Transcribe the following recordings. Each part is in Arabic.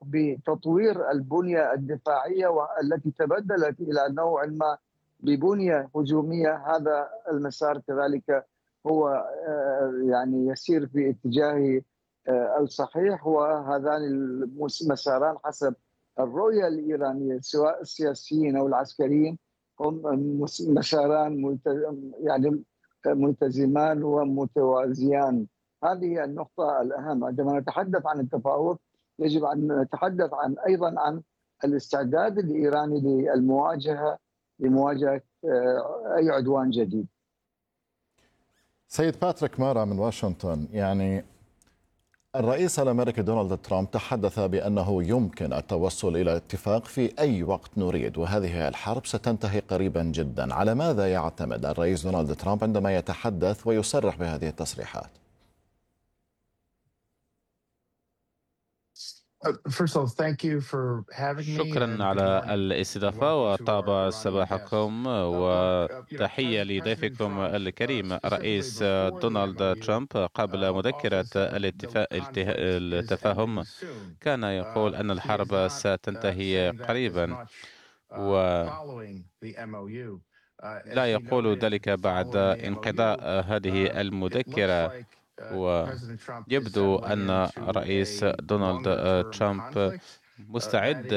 بتطوير البنية الدفاعية والتي تبدلت إلى نوع ما ببنية هجومية. هذا المسار كذلك هو يعني يسير في اتجاه الصحيح، وهذان المساران حسب الرؤية الإيرانية سواء السياسيين أو العسكريين هم مساران يعني ملتزمان ومتوازيان. هذه النقطة الأهم عندما نتحدث عن التفاوض. يجب أن نتحدث أيضا عن الاستعداد الإيراني لمواجهة أي عدوان جديد. سيد باتريك مارا من واشنطن، يعني الرئيس الأمريكي دونالد ترامب تحدث بأنه يمكن التوصل إلى اتفاق في أي وقت نريد، وهذه الحرب ستنتهي قريبا جدا. على ماذا يعتمد الرئيس دونالد ترامب عندما يتحدث ويصرح بهذه التصريحات؟ شكرا على الاستضافة وطاب صباحكم، وتحية لضيفكم الكريم. الرئيس دونالد ترامب قبل مذكرة التفاهم كان يقول أن الحرب ستنتهي قريبا، ولا يقول ذلك بعد انقضاء هذه المذكرة. ويبدو أن الرئيس دونالد ترامب مستعد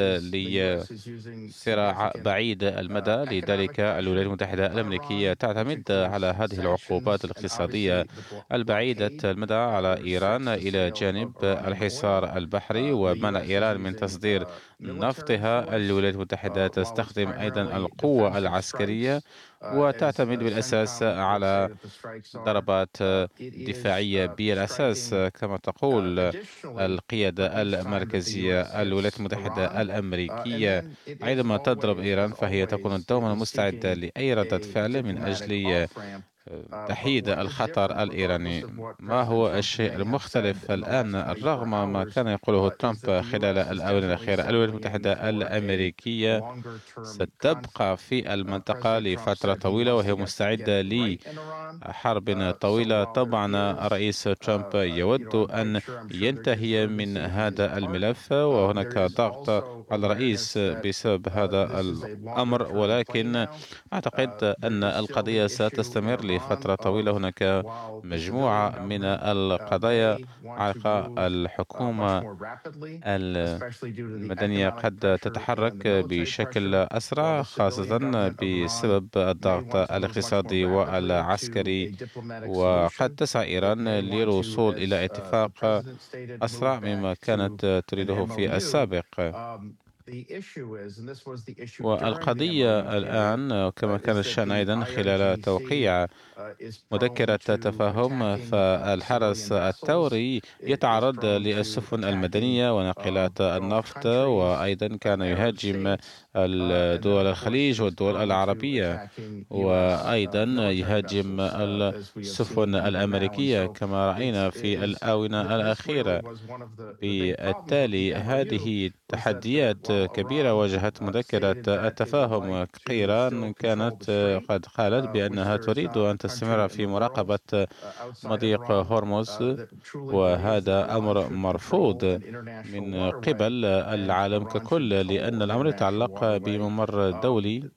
لصراع بعيد المدى. لذلك الولايات المتحدة الأمريكية تعتمد على هذه العقوبات الاقتصادية البعيدة المدى على إيران، إلى جانب الحصار البحري ومنع إيران من تصدير نفطها. الولايات المتحدة تستخدم أيضا القوة العسكرية، وتعتمد بالأساس على ضربات دفاعية بالأساس كما تقول القيادة المركزية. الولايات المتحدة الأمريكية عندما تضرب إيران فهي تكون دوما مستعدة لأي ردة فعل من أجل تحييد الخطر الإيراني. ما هو الشيء المختلف الآن رغم ما كان يقوله ترامب خلال الآونة الأخيرة؟ الولايات المتحدة الأمريكية ستبقى في المنطقة لفترة طويلة وهي مستعدة لحرب طويلة. طبعا الرئيس ترامب يود أن ينتهي من هذا الملف، وهناك ضغط على الرئيس بسبب هذا الأمر، ولكن أعتقد أن القضية ستستمر لفترة طويلة. هناك مجموعة من القضايا على الحكومة المدنية قد تتحرك بشكل أسرع، خاصة بسبب الضغط الاقتصادي والعسكري، وقد تسعى إيران للوصول إلى اتفاق أسرع مما كانت تريده في السابق. والقضية الآن كما كان الشأن أيضا خلال توقيع مذكرة تفاهم، فالحرس الثوري يتعرض للسفن المدنية وناقلات النفط، وأيضا كان يهاجم دول الخليج والدول العربية، وأيضا يهاجم السفن الأمريكية كما رأينا في الآونة الأخيرة. بالتالي هذه تحديات كبيرة واجهت مذكرة التفاهم. إيران كانت قد قالت بأنها تريد أن تستمر في مراقبة مضيق هرمز، وهذا أمر مرفوض من قبل العالم ككل، لأن الأمر يتعلق بممر دولي،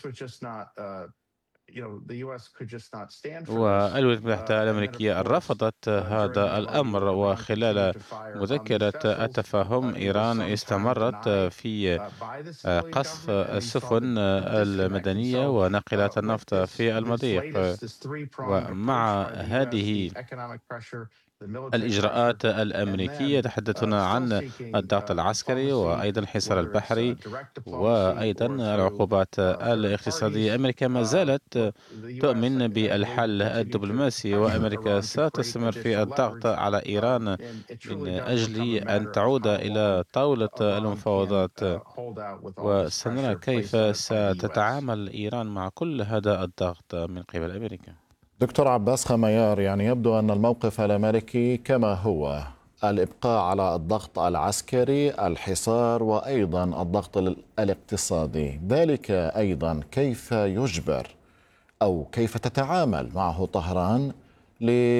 والولايات المتحدة الأمريكية رفضت هذا الأمر. وخلال مذكرة التفاهم إيران استمرت في قصف السفن المدنية وناقلات النفط في المضيق. ومع هذه الإجراءات الأمريكية تحدثنا عن الضغط العسكري وأيضا الحصار البحري وأيضا العقوبات الاقتصادية. أمريكا ما زالت تؤمن بالحل الدبلوماسي، وأمريكا ستستمر في الضغط على إيران من أجل أن تعود إلى طاولة المفاوضات، وسنرى كيف ستتعامل إيران مع كل هذا الضغط من قبل أمريكا. دكتور عباس خميار، يعني يبدو أن الموقف الأمريكي كما هو، الإبقاء على الضغط العسكري، الحصار، وأيضا الضغط الاقتصادي. ذلك أيضا كيف يجبر أو كيف تتعامل معه طهران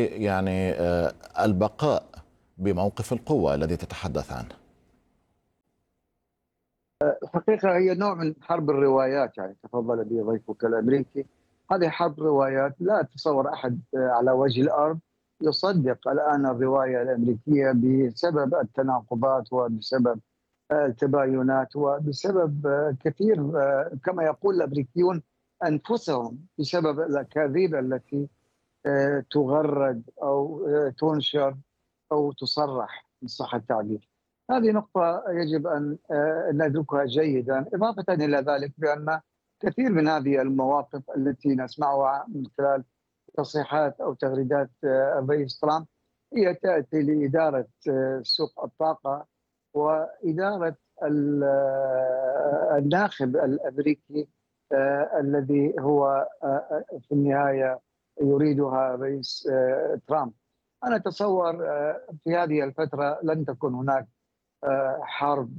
يعني البقاء بموقف القوة الذي تتحدث عنه؟ الحقيقة هي نوع من حرب الروايات، يعني تفضل به ضيفك الأمريكي. هذه حرب روايات، لا أتصور أحد على وجه الأرض يصدق الآن الرواية الأمريكية بسبب التناقضات وبسبب التباينات وبسبب كثير، كما يقول الأمريكيون أنفسهم، بسبب الأكاذيب التي تغرد أو تنشر أو تصرح إن صح التعبير. هذه نقطة يجب أن ندركها جيدا، إضافة إلى ذلك بأن كثير من هذه المواقف التي نسمعها من خلال تصريحات أو تغريدات الرئيس ترامب هي تأتي لإدارة سوق الطاقة وإدارة الناخب الأمريكي الذي هو في النهاية يريدها الرئيس ترامب. أنا أتصور في هذه الفترة لن تكون هناك حرب،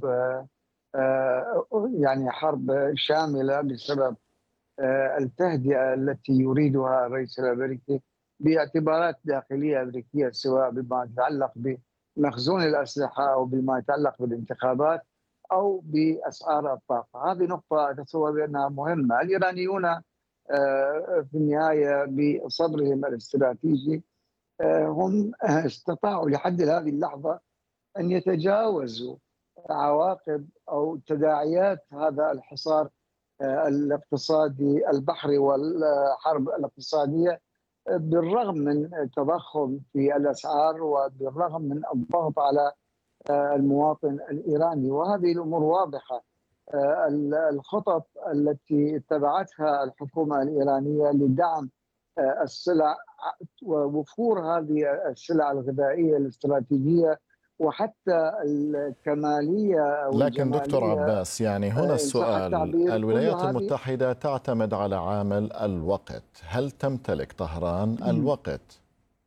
يعني حرب شاملة بسبب التهدئة التي يريدها الرئيس الأمريكي باعتبارات داخلية أمريكية، سواء بما يتعلق بمخزون الأسلحة أو بما يتعلق بالانتخابات أو بأسعار الطاقة. هذه نقطة أتصور بأنها مهمة. الإيرانيون في النهاية بصبرهم الاستراتيجي هم استطاعوا لحد هذه اللحظة أن يتجاوزوا عواقب أو تداعيات هذا الحصار الاقتصادي البحري والحرب الاقتصادية، بالرغم من التضخم في الأسعار وبالرغم من الضغط على المواطن الإيراني. وهذه الأمور واضحة. الخطط التي اتبعتها الحكومة الإيرانية لدعم السلع ووفور هذه السلع الغذائية الاستراتيجية وحتى الكمالية أو لكن دكتور الجمالية، عباس، يعني هنا السؤال، الولايات المتحدة تعتمد على عامل الوقت، هل تمتلك طهران الوقت؟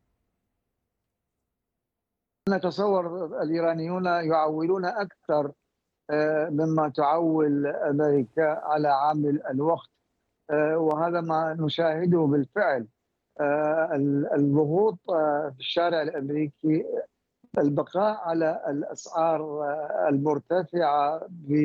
نتصور الإيرانيون يعولون أكثر مما تعول أمريكا على عامل الوقت، وهذا ما نشاهده بالفعل. الضغوط في الشارع الأمريكي، البقاء على الأسعار المرتفعة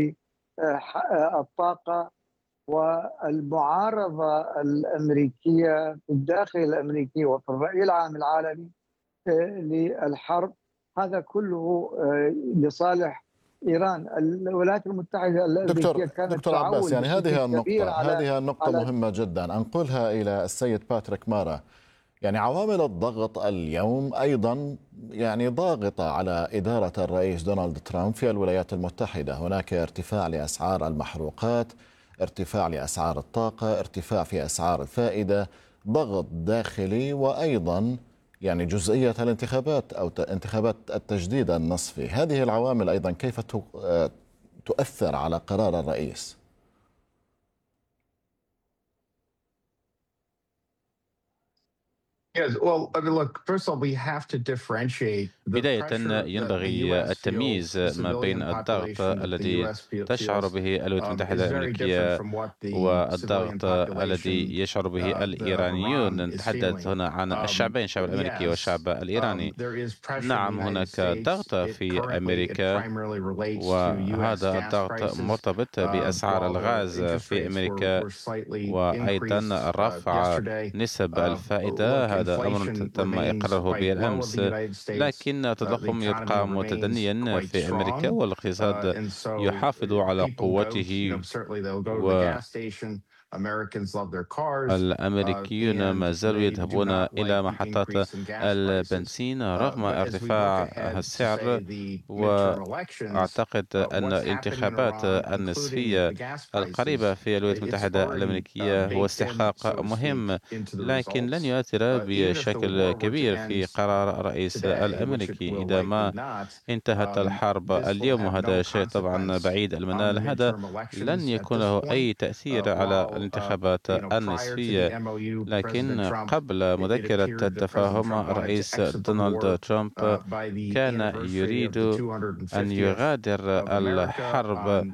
بالطاقة، والمعارضة الأمريكية في الداخل الأمريكي وفي الرأي العام العالمي للحرب، هذا كله لصالح إيران. الولايات المتحدة الأمريكية كانت دكتور عباس، يعني هذه النقطة على مهمة جدا أنقلها إلى السيد باتريك مارا. يعني عوامل الضغط اليوم أيضا يعني ضاغطة على إدارة الرئيس دونالد ترامب في الولايات المتحدة. هناك ارتفاع لأسعار المحروقات، ارتفاع لأسعار الطاقة، ارتفاع في أسعار الفائدة، ضغط داخلي، وأيضا يعني جزئية الانتخابات أو انتخابات التجديد النصفي. هذه العوامل أيضا كيف تؤثر على قرار الرئيس؟ بداية ينبغي التمييز ما بين الضغط الذي تشعر به الولايات المتحدة الأمريكية والضغط الذي يشعر به الإيرانيون. نتحدث هنا عن الشعبين، الشعب الأمريكي والشعب الإيراني. نعم، هناك ضغط في أمريكا، وهذا الضغط مرتبط بأسعار الغاز في أمريكا وأيضا رفع نسب الفائدة. هذا أمر تم إقراره بالأمس، لكن التضخم يبقى متدنيا في أمريكا والاقتصاد يحافظ على قوته، والأمريكيون ما زالوا يذهبون إلى محطات البنزين رغم ارتفاع السعر. وأعتقد أن الانتخابات النصفية القريبة في الولايات المتحدة الأمريكية هو استحقاق مهم، لكن لن يؤثر بشكل كبير في قرار الرئيس الأمريكي. إذا ما انتهت الحرب اليوم، وهذا شيء طبعا بعيد المنال، هذا لن يكون له أي تأثير على الانتخابات النصفية. لكن قبل مذكرة التفاهم، الرئيس دونالد ترامب كان يريد أن يغادر الحرب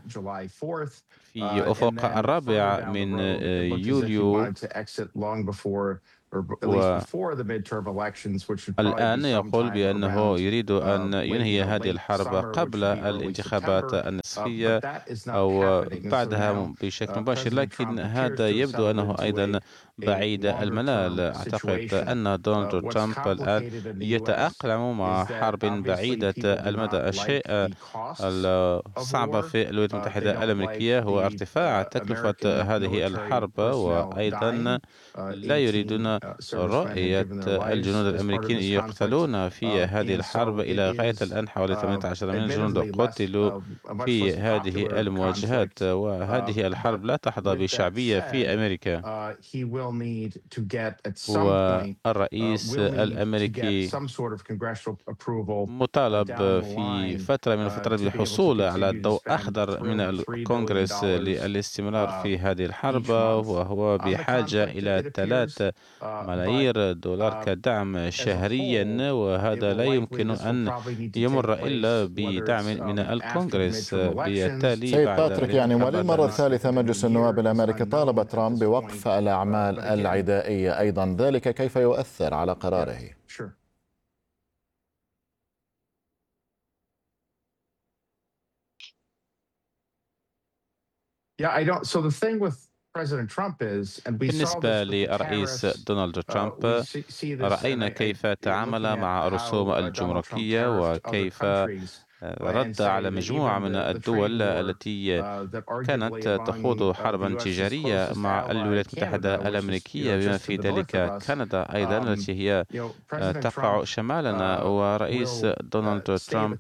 في أفق 4 يوليو والآن يقول بأنه يريد أن ينهي هذه الحرب قبل الانتخابات النصفية أو بعدها بشكل مباشر، لكن هذا يبدو أنه أيضا بعيد المنال. أعتقد أن دونالد ترامب الآن يتأقلم مع حرب بعيدة المدى. الشيء الصعب في الولايات المتحدة الأمريكية هو ارتفاع تكلفة هذه الحرب، وأيضا لا يريدون رؤية الجنود الأمريكيين يقتلون في هذه الحرب. إلى غاية الآن حوالي 18 من الجنود قتلوا في هذه المواجهات، وهذه الحرب لا تحظى بشعبية في أمريكا. والرئيس الأمريكي مطالب في فترة من الفترات بالحصول على ضوء أخضر من الكونغرس للاستمرار في هذه الحرب، وهو بحاجة إلى 3 ملايير دولار كدعم شهريا، وهذا لا يمكن أن يمر إلا بدعم من الكونغرس. بالتالي سيد باتريك، يعني وللمرة الثالثة مجلس النواب الأمريكي طالب ترامب بوقف الأعمال العدائية أيضا، ذلك كيف يؤثر على قراره؟ بالنسبة للرئيس دونالد ترامب، رأينا كيف تعامل مع الرسوم الجمركية وكيف رد على مجموعة من الدول التي كانت تخوض حربا تجارية مع الولايات المتحدة الأمريكية، بما في ذلك كندا أيضا التي هي تقع شمالنا. ورئيس دونالد ترامب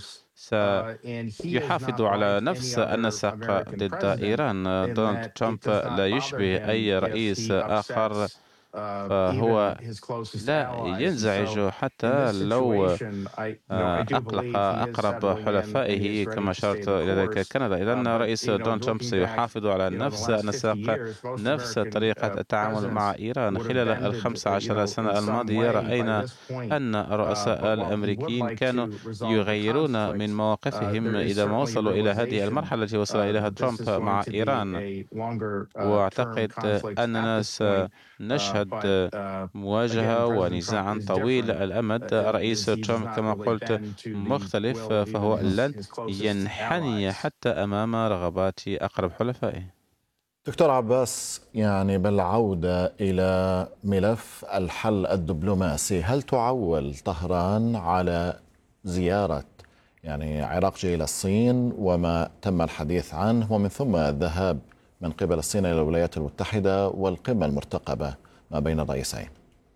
سيحافظ على نفس النسق ضد إيران. دونالد ترامب لا يشبه أي رئيس آخر، فهو لا ينزعج حتى لو أقلق أقرب حلفائه، كما أشرت إلى ذلك كندا. إذن رئيس دونالد ترامب سيحافظ على نفس النسق، نفس طريقة التعامل مع إيران. خلال 15 سنة الماضية رأينا أن الرؤساء الأمريكيين كانوا يغيرون من مواقفهم إذا ما وصلوا إلى هذه المرحلة التي وصل إليها ترامب مع إيران. وأعتقد أننا نشهد مواجهة ونزاعا طويل الأمد. رئيس ترامب كما قلت مختلف، فهو لن ينحني حتى أمام رغبات أقرب حلفائه. دكتور عباس، يعني بالعودة إلى ملف الحل الدبلوماسي، هل تعول طهران على زيارة عراقجي إلى الصين وما تم الحديث عنه، ومن ثم الذهاب من قبل الصين إلى الولايات المتحدة والقمة المرتقبة ما بين الرئيسين؟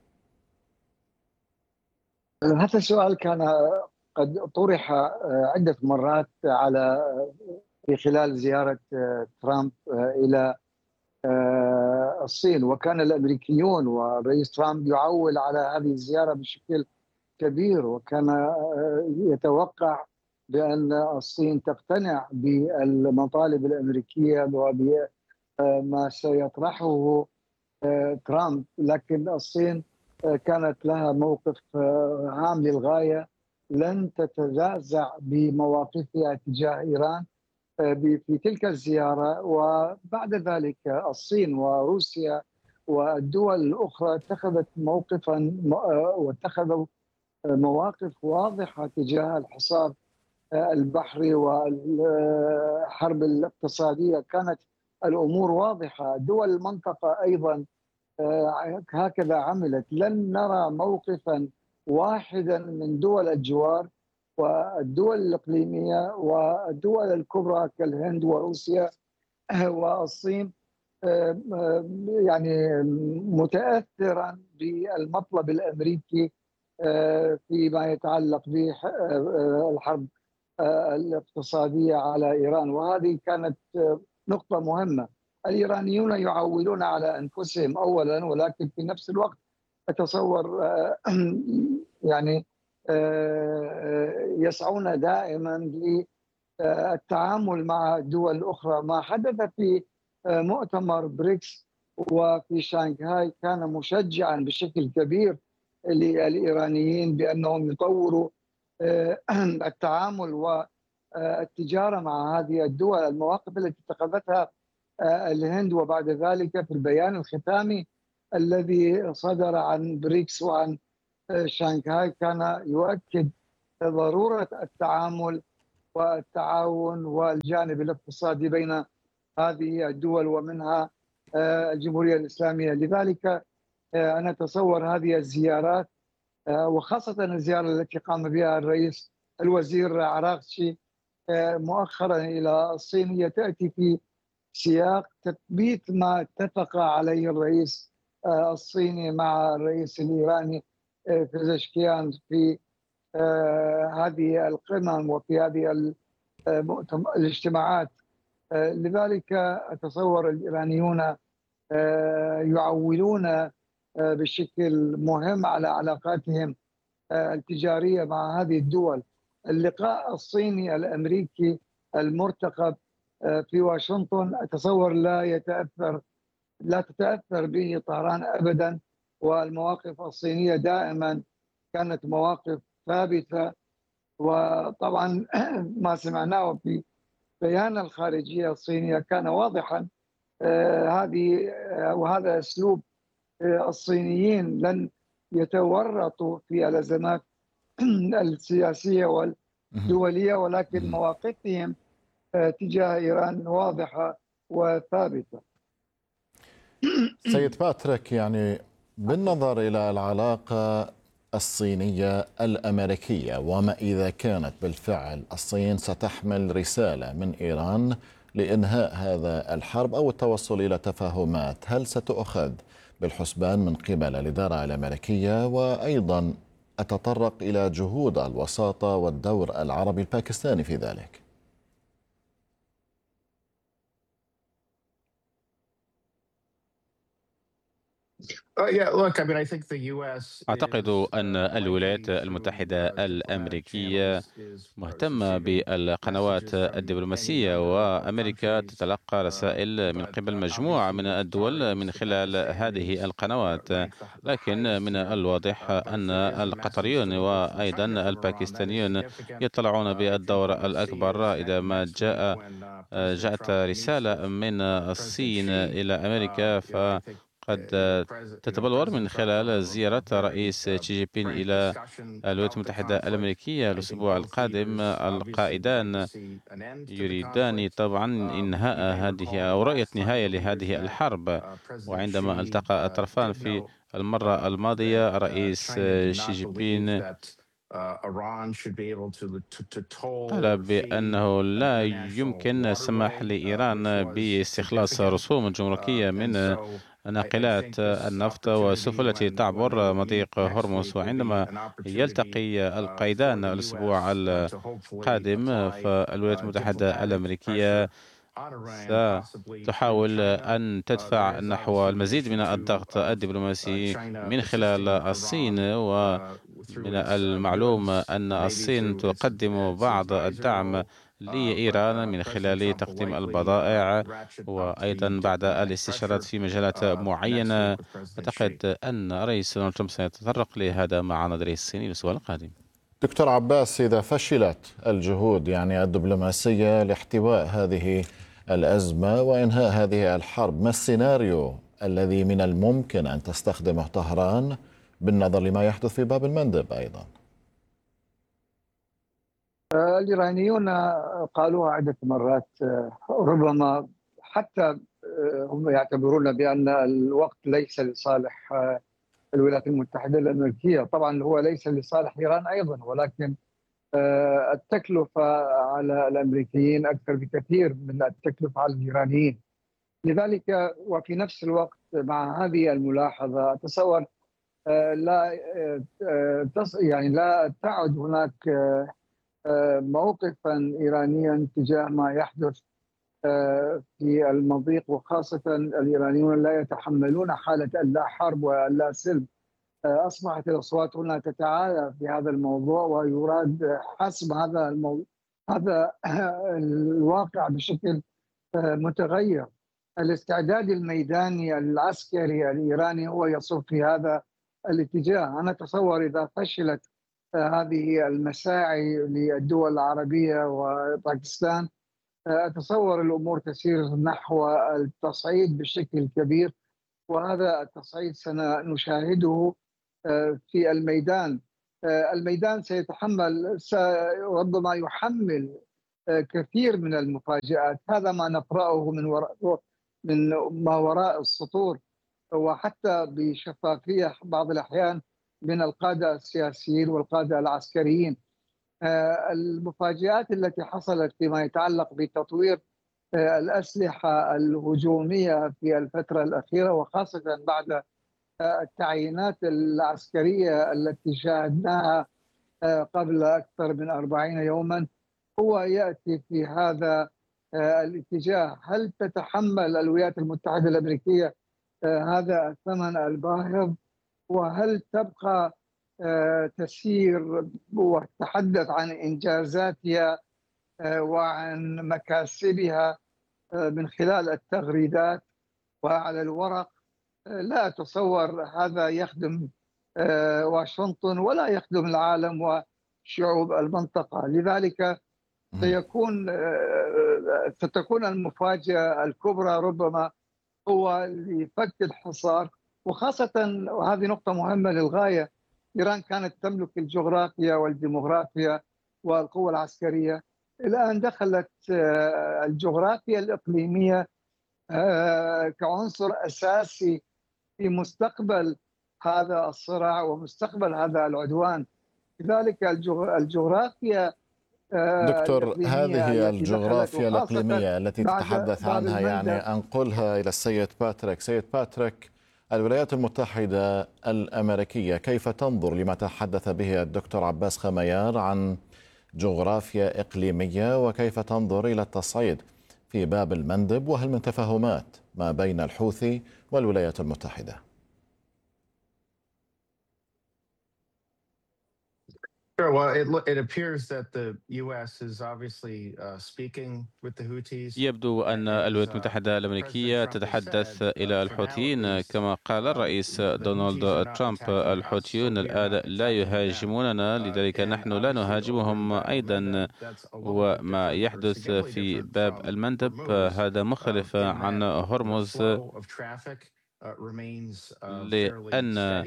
هذا السؤال كان قد طرح عدة مرات في خلال زيارة ترامب إلى الصين، وكان الأمريكيون والرئيس ترامب يعول على هذه الزيارة بشكل كبير، وكان يتوقع بأن الصين تقتنع بالمطالب الأمريكية وبما سيطرحه ترامب. لكن الصين كانت لها موقف هام للغاية، لن تتزعزع بمواقفها تجاه إيران في تلك الزيارة. وبعد ذلك الصين وروسيا والدول الأخرى اتخذت واتخذوا مواقف واضحة تجاه الحصار البحري والحرب الاقتصادية. كانت الأمور واضحة. دول المنطقة أيضا هكذا عملت. لن نرى موقفا واحدا من دول الجوار والدول الإقليمية والدول الكبرى كالهند وروسيا والصين متأثرا بالمطلب الأمريكي فيما يتعلق بالحرب الاقتصادية على إيران. وهذه كانت نقطة مهمة. الإيرانيون يعولون على أنفسهم أولا، ولكن في نفس الوقت أتصور يسعون دائما للتعامل مع الدول الأخرى. ما حدث في مؤتمر بريكس وفي شانغهاي كان مشجعا بشكل كبير للإيرانيين بأنهم يطوروا التعامل والتجارة مع هذه الدول. المواقف التي اتخذتها الهند وبعد ذلك في البيان الختامي الذي صدر عن بريكس وعن شانغهاي كان يؤكد ضرورة التعامل والتعاون والجانب الاقتصادي بين هذه الدول ومنها الجمهورية الإسلامية. لذلك أنا أتصور هذه الزيارات وخاصة الزيارة التي قام بها الرئيس الوزير عراقشي مؤخرا إلى الصين هي تأتي في سياق تثبيت ما اتفق عليه الرئيس الصيني مع الرئيس الإيراني بيزشكيان في هذه القمم وفي هذه الاجتماعات. لذلك أتصور الإيرانيون يعولون بشكل مهم على علاقاتهم التجارية مع هذه الدول. اللقاء الصيني الأمريكي المرتقب في واشنطن أتصور لا تتأثر به طهران أبدا، والمواقف الصينية دائما كانت مواقف ثابتة. وطبعا ما سمعناه في بيان الخارجية الصينية كان واضحا. وهذا أسلوب الصينيين، لن يتورطوا في الأزمات السياسية والدولية، ولكن مواقفهم تجاه إيران واضحة وثابتة. سيد باتريك، يعني بالنظر إلى العلاقة الصينية الأمريكية، وما إذا كانت بالفعل الصين ستحمل رسالة من إيران لإنهاء هذا الحرب أو التوصل إلى تفاهمات، هل ستؤخذ بالحسبان من قبل الإدارة الأمريكية؟ وأيضا أتطرق إلى جهود الوساطة والدور العربي الباكستاني في ذلك. أعتقد أن الولايات المتحدة الأمريكية مهتمة بالقنوات الدبلوماسية، وأمريكا تتلقى رسائل من قبل مجموعة من الدول من خلال هذه القنوات. لكن من الواضح أن القطريون وأيضا الباكستانيون يطلعون بالدور الأكبر. إذا ما جاءت رسالة من الصين إلى أمريكا فقد تتبلور من خلال زيارة رئيس شي جي بين إلى الولايات المتحدة الأمريكية الأسبوع القادم. القائدان يريدان طبعا إنهاء هذه أو رؤية نهاية لهذه الحرب. وعندما التقى الطرفان في المرة الماضية، رئيس شي جي بين قال بأنه لا يمكن السماح لإيران باستخلاص رسوم جمركية من ناقلات النفط والسفن التي تعبر مضيق هرمز. وعندما يلتقي القائدان الأسبوع القادم، فالولايات المتحدة الأمريكية ستحاول أن تدفع نحو المزيد من الضغط الدبلوماسي من خلال الصين. ومن المعلوم أن الصين تقدم بعض الدعم لإيران من خلال تقديم البضائع وأيضا بعد الاستشارات في مجالات معينة. أعتقد أن رئيس دونالد ترامب سيتطرق لهذا مع نظره الصيني الأسبوع القادم. دكتور عباس، إذا فشلت الجهود الدبلوماسية لاحتواء هذه الأزمة وإنهاء هذه الحرب، ما السيناريو الذي من الممكن أن تستخدمه طهران بالنظر لما يحدث في باب المندب أيضا؟ الإيرانيون قالوها عدة مرات، ربما حتى هم يعتبرون بأن الوقت ليس لصالح الولايات المتحدة الأمريكية. طبعا هو ليس لصالح إيران أيضا، ولكن التكلفة على الأمريكيين أكثر بكثير من التكلفة على الإيرانيين. لذلك وفي نفس الوقت مع هذه الملاحظة أتصور لا تعد هناك موقفا إيرانيا تجاه ما يحدث في المضيق، وخاصة الإيرانيون لا يتحملون حالة اللا حرب واللا سلم. أصبحت الأصوات هنا تتعالى في هذا الموضوع، ويراد حسم هذا الواقع بشكل متغير. الاستعداد الميداني العسكري الإيراني هو يصب في هذا الاتجاه. أنا أتصور إذا فشلت هذه المساعي للدول العربية وباكستان، أتصور الأمور تسير نحو التصعيد بشكل كبير، وهذا التصعيد سنشاهده في الميدان. الميدان ربما يحمل كثير من المفاجآت. هذا ما نقرأه من ما وراء السطور، وحتى بشفافية بعض الأحيان من القادة السياسيين والقادة العسكريين. المفاجآت التي حصلت فيما يتعلق بتطوير الأسلحة الهجومية في الفترة الأخيرة، وخاصة بعد التعيينات العسكرية التي شاهدناها قبل أكثر من 40 يوما، هو يأتي في هذا الاتجاه. هل تتحمل الولايات المتحدة الأمريكية هذا الثمن الباهظ؟ وهل تبقى تسير وتتحدث عن إنجازاتها وعن مكاسبها من خلال التغريدات وعلى الورق؟ لا أتصور هذا يخدم واشنطن ولا يخدم العالم وشعوب المنطقة. لذلك ستكون المفاجأة الكبرى ربما هو لفك الحصار، وخاصة وهذه نقطة مهمة للغاية، إيران كانت تملك الجغرافيا والديموغرافيا والقوة العسكرية. الآن دخلت الجغرافيا الإقليمية كعنصر أساسي في مستقبل هذا الصراع ومستقبل هذا العدوان. لذلك الجغرافيا دكتور، هذه الجغرافيا الإقليمية التي تتحدث عنها، يعني أنقلها إلى السيد باتريك. سيد باتريك، الولايات المتحدة الأمريكية كيف تنظر لما تحدث به الدكتور عباس خميار عن جغرافيا إقليمية، وكيف تنظر إلى التصعيد في باب المندب؟ وهل من تفاهمات ما بين الحوثي والولايات المتحدة؟ يبدو أن الولايات المتحدة الأمريكية تتحدث إلى الحوثيين. كما قال الرئيس دونالد ترامب، الحوثيون الآن لا يهاجموننا، لذلك نحن لا نهاجمهم أيضا. وما يحدث في باب المندب هذا مختلف عن هرمز، لأن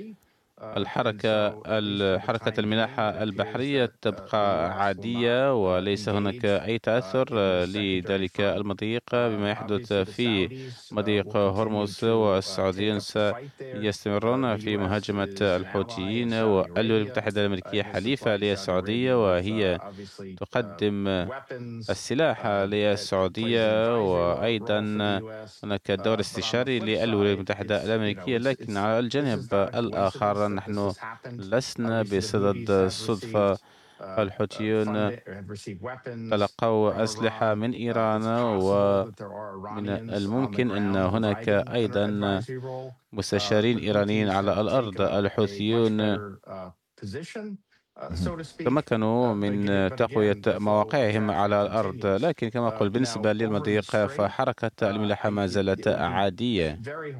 حركة الملاحة البحرية تبقى عادية وليس هناك أي تأثر لذلك المضيق بما يحدث في مضيق هرمز. والسعوديون سيستمرون في مهاجمة الحوثيين، والولايات المتحدة الأمريكية حليفة للسعودية وهي تقدم السلاح للسعودية، وأيضا هناك دور استشاري للولايات المتحدة الأمريكية. لكن على الجانب الآخر نحن لسنا بصدد الصدفة. الحوثيون تلقوا أسلحة من إيران، ومن الممكن أن هناك أيضا مستشارين إيرانيين على الأرض. الحوثيون تمكنوا من تقوية مواقعهم على الأرض، لكن كما قلت بالنسبة للمضيق فحركة الملاحة ما زالت عادية،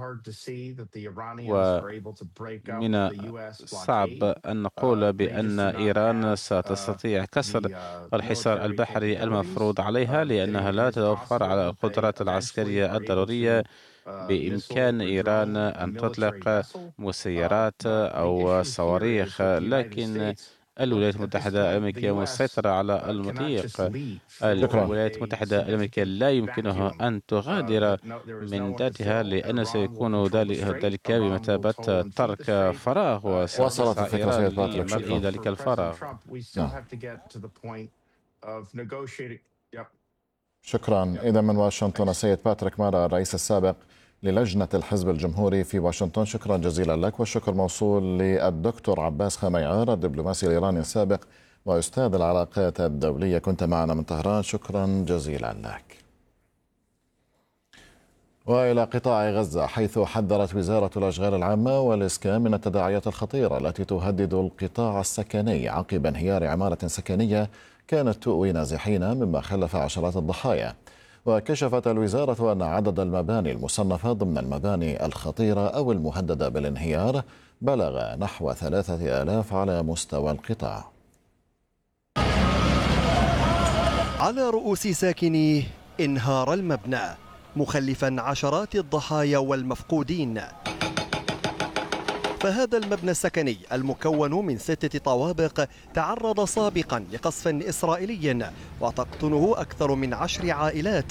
ومن الصعب أن نقول بأن إيران ستستطيع كسر الحصار البحري المفروض عليها، لأنها لا تتوفر على القدرات العسكرية الضرورية. بإمكان إيران أن تطلق مسيرات أو صواريخ، لكن الولايات المتحدة الأمريكية مسيطرة على المضيق. الولايات المتحدة الأمريكية لا يمكنها أن تغادر من ذاتها، لأن سيكون ذلك بمثابة ترك فراغ، وصلت الفكرة سيد باتريك. شكرا ذلك الفراغ. شكرا. إذا من واشنطن السيد باتريك مارا، الرئيس السابق للجنة الحزب الجمهوري في واشنطن، شكرا جزيلا لك. والشكر موصول للدكتور عباس خميار، الدبلوماسي الإيراني السابق وأستاذ العلاقات الدولية، كنت معنا من طهران، شكرا جزيلا لك. وإلى قطاع غزة، حيث حذرت وزارة الأشغال العامة والإسكان من التداعيات الخطيرة التي تهدد القطاع السكني عقب انهيار عمارة سكنية كانت تؤوي نازحين، مما خلف عشرات الضحايا. وكشفت الوزارة أن عدد المباني المصنفة ضمن المباني الخطيرة أو المهددة بالانهيار بلغ نحو 3000 على مستوى القطاع. على رؤوس ساكنيه انهار المبنى مخلفا عشرات الضحايا والمفقودين. فهذا المبنى السكني المكون من 6 طوابق تعرض سابقا لقصف إسرائيلي وتقطنه أكثر من 10 عائلات